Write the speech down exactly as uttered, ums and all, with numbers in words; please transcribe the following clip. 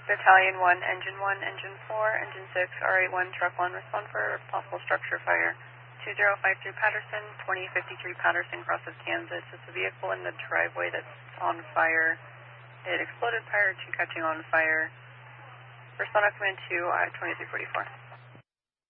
Battalion one, Engine one, Engine four, Engine six, R A one, Truck one, respond for possible structure fire. two zero five three Patterson, twenty fifty-three Patterson, cross of Kansas. It's a vehicle in the driveway that's on fire. It exploded prior to catching on fire. Respond on command to I twenty-three forty-four.